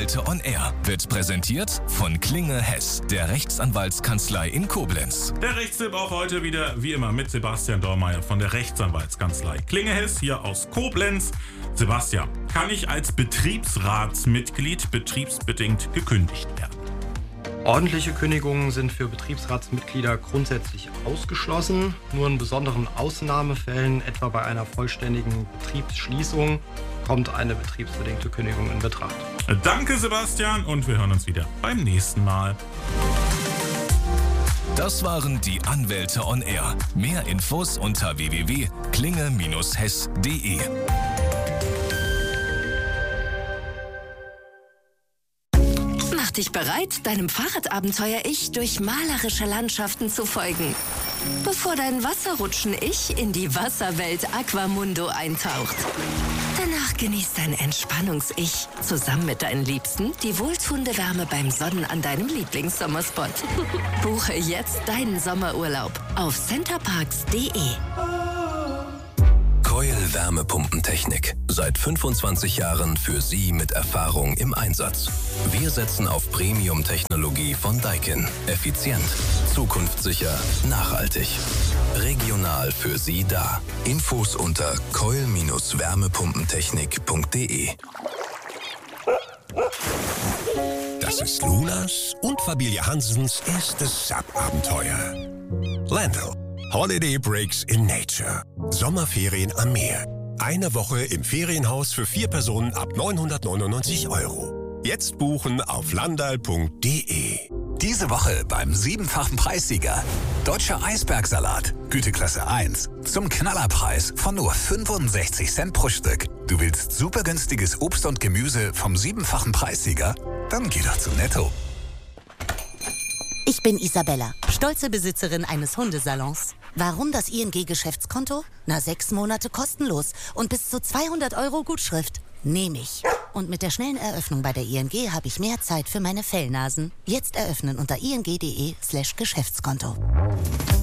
Anwälte on Air wird präsentiert von Klinge Hess, der Rechtsanwaltskanzlei in Koblenz. Der Rechtstipp auch heute wieder, wie immer, mit Sebastian Dormeyer von der Rechtsanwaltskanzlei Klinge Hess hier aus Koblenz. Sebastian, kann ich als Betriebsratsmitglied betriebsbedingt gekündigt werden? Ordentliche Kündigungen sind für Betriebsratsmitglieder grundsätzlich ausgeschlossen. Nur in besonderen Ausnahmefällen, etwa bei einer vollständigen Betriebsschließung, kommt eine betriebsbedingte Kündigung in Betracht. Danke, Sebastian, und wir hören uns wieder beim nächsten Mal. Das waren die Anwälte on Air. Mehr Infos unter www.klinge-hess.de. Mach dich bereit, deinem Fahrradabenteuer-Ich durch malerische Landschaften zu folgen, bevor dein Wasserrutschen-Ich in die Wasserwelt Aquamundo eintaucht. Danach genießt dein Entspannungs-Ich zusammen mit deinen Liebsten die wohltuende Wärme beim Sonnen an deinem Lieblingssommerspot. Buche jetzt deinen Sommerurlaub auf centerparks.de. Coil Wärmepumpentechnik. Seit 25 Jahren für Sie mit Erfahrung im Einsatz. Wir setzen auf Premium-Technologie von Daikin. Effizient, zukunftssicher, nachhaltig. Regional für Sie da. Infos unter coil-wärmepumpentechnik.de. Das ist Lunas und Familie Hansens erstes Sub-Abenteuer. Lando. Holiday Breaks in Nature. Sommerferien am Meer. Eine Woche im Ferienhaus für 4 Personen ab 999 €. Jetzt buchen auf landal.de. Diese Woche beim 7-fachen Preissieger. Deutscher Eisbergsalat, Güteklasse 1. Zum Knallerpreis von nur 65 Cent pro Stück. Du willst super günstiges Obst und Gemüse vom 7-fachen Preissieger? Dann geh doch zu Netto. Ich bin Isabella, stolze Besitzerin eines Hundesalons. Warum das ING-Geschäftskonto? 6 Monate kostenlos und bis zu 200 € Gutschrift. Nehme ich. Und mit der schnellen Eröffnung bei der ING habe ich mehr Zeit für meine Fellnasen. Jetzt eröffnen unter ing.de/Geschäftskonto.